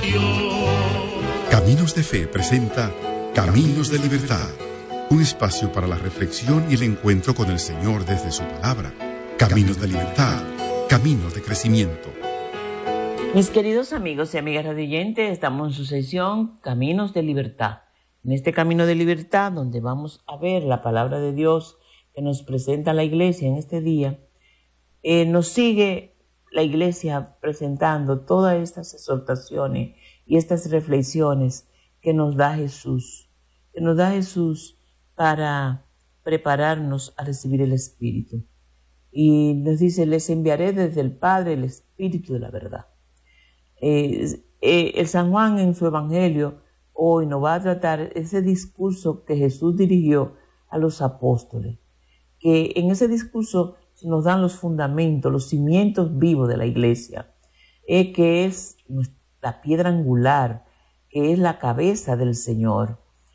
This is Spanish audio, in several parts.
Caminos de Fe presenta Caminos de Libertad, un espacio para la reflexión y el encuentro con el Señor desde su palabra. Caminos de Libertad, caminos de crecimiento. Mis queridos amigos y amigas radioyentes, estamos en su sesión Caminos de Libertad. En este Camino de Libertad, donde vamos a ver la palabra de Dios que nos presenta la Iglesia en este día, nos sigue la Iglesia presentando todas estas exhortaciones y estas reflexiones que nos da Jesús, para prepararnos a recibir el Espíritu. Y nos dice, les enviaré desde el Padre el Espíritu de la verdad. El San Juan en su Evangelio hoy nos va a tratar ese discurso que Jesús dirigió a los apóstoles, que en ese discurso nos dan los fundamentos, los cimientos vivos de la Iglesia, que es la piedra angular, que es la cabeza del Señor.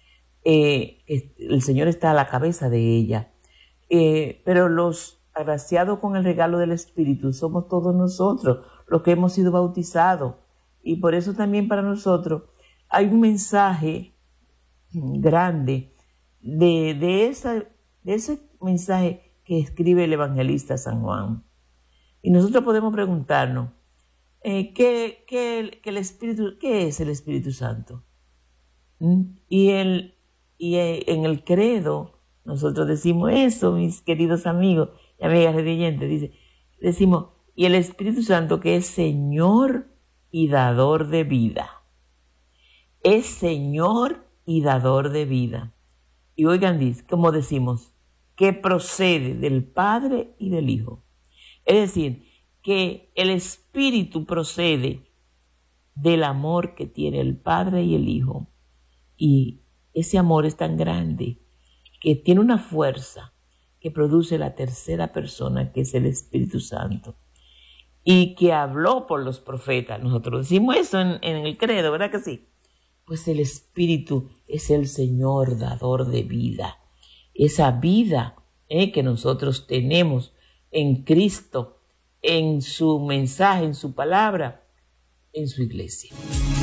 El Señor está a la cabeza de ella, pero los agraciados con el regalo del Espíritu somos todos nosotros, los que hemos sido bautizados, y por eso también para nosotros hay un mensaje grande de ese mensaje que escribe el evangelista San Juan. Y nosotros podemos preguntarnos, ¿qué es el Espíritu Santo? Y en el credo nosotros decimos eso, mis queridos amigos y amigas redeyentes, decimos, y el Espíritu Santo que es Señor y dador de vida. Es Señor y dador de vida. Y oigan, como decimos, que procede del Padre y del Hijo. Es decir, que el Espíritu procede del amor que tiene el Padre y el Hijo. Y ese amor es tan grande que tiene una fuerza que produce la tercera persona, que es el Espíritu Santo. Y que habló por los profetas. Nosotros decimos eso en el credo, ¿verdad que sí? Pues el Espíritu es el Señor dador de vida. Esa vida que nosotros tenemos en Cristo, en su mensaje, en su palabra, en su iglesia.